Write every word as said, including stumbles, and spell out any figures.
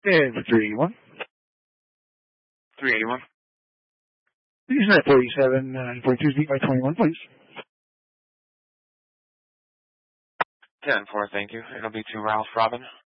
And for three eighty-one. three eighty-one. Please net forty-seven, nine forty-two, beat by twenty-one, please. ten four, thank you. It'll be to Ralph Robin.